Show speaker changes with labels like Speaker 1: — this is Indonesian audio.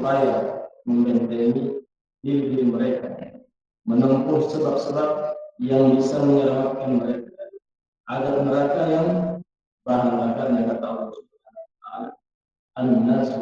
Speaker 1: berupaya membentengi diri mereka, menempuh sebab-sebab yang bisa menyelamatkan mereka agar neraka yang bahan bakarnya kata Allah Subhanahu wa taala, an-nasu